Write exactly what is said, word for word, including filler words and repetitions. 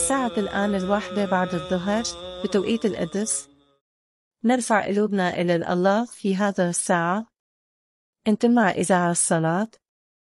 الساعة الآن الواحدة بعد الظهر بتوقيت القدس. نرفع قلوبنا إلى الله في هذا الساعة. انتم مع إذاعة الصلاة.